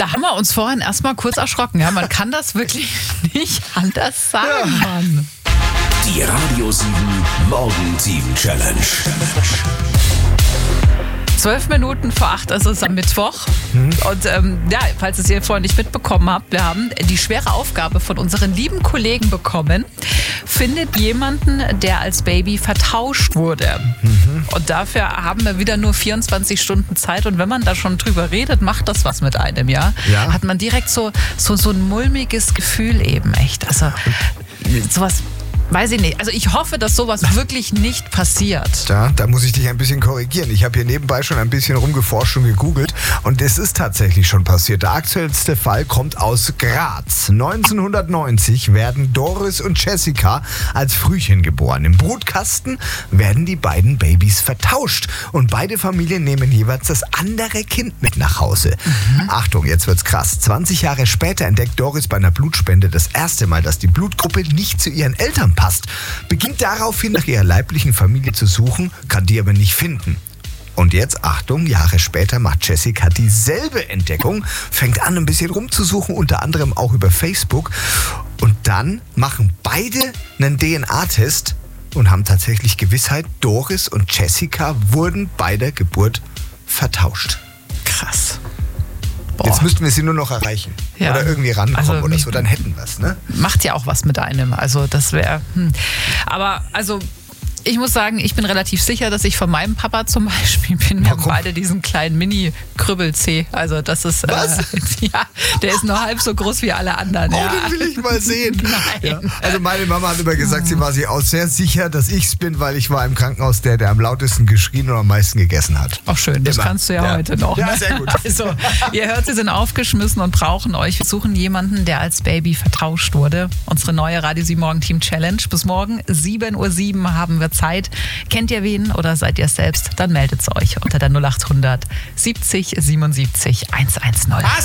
Da haben wir uns vorhin erstmal kurz erschrocken. Ja, man kann das wirklich nicht anders sagen, Mann. Die Radio 7 Morgenteam Challenge. 12 Minuten vor 8 ist es am Mittwoch. Und falls ihr es vorhin nicht mitbekommen habt, wir haben die schwere Aufgabe von unseren lieben Kollegen bekommen. Findet jemanden, der als Baby vertauscht wurde. Und dafür haben wir wieder nur 24 Stunden Zeit. Und wenn man da schon drüber redet, macht das was mit einem, ja? Hat man direkt so ein mulmiges Gefühl eben, echt. Also sowas... Weiß ich nicht. Also ich hoffe, dass sowas wirklich nicht passiert. Da muss ich dich ein bisschen korrigieren. Ich habe hier nebenbei schon ein bisschen rumgeforscht und gegoogelt und es ist tatsächlich schon passiert. Der aktuellste Fall kommt aus Graz. 1990 werden Doris und Jessica als Frühchen geboren. Im Brutkasten werden die beiden Babys vertauscht und beide Familien nehmen jeweils das andere Kind mit nach Hause. Achtung, jetzt wird's krass. 20 Jahre später entdeckt Doris bei einer Blutspende das erste Mal, dass die Blutgruppe nicht zu ihren Eltern passt. Beginnt daraufhin nach ihrer leiblichen Familie zu suchen, kann die aber nicht finden. Und jetzt, Achtung, Jahre später macht Jessica dieselbe Entdeckung, fängt an ein bisschen rumzusuchen, unter anderem auch über Facebook. Und dann machen beide einen DNA-Test und haben tatsächlich Gewissheit, Doris und Jessica wurden bei der Geburt vertauscht. Krass. Jetzt müssten wir sie nur noch erreichen. Ja. Oder irgendwie rankommen Also, oder so, dann hätten wir es, ne? Macht ja auch was mit einem. Also das wäre... Aber also... Ich muss sagen, ich bin relativ sicher, dass ich von meinem Papa zum Beispiel bin. Wir haben beide diesen kleinen Mini-Krübbel-C. Also das ist... Was? Ja, der ist nur halb so groß wie alle anderen. Oh, ja. den will ich mal sehen. Nein. Ja. Also meine Mama hat immer gesagt, sie war sich auch sehr sicher, dass ich's bin, weil ich war im Krankenhaus der am lautesten geschrien und am meisten gegessen hat. Auch schön, das kannst du ja heute noch. Ja, Ne? sehr gut. Also, ihr hört, sie sind aufgeschmissen und brauchen euch. Wir suchen jemanden, der als Baby vertauscht wurde. Unsere neue Radio 7 Morgenteam Challenge. Bis morgen 7:07 Uhr haben wir Zeit. Kennt ihr wen oder seid ihr es selbst? Dann meldet es euch unter der 0800 70 77 110.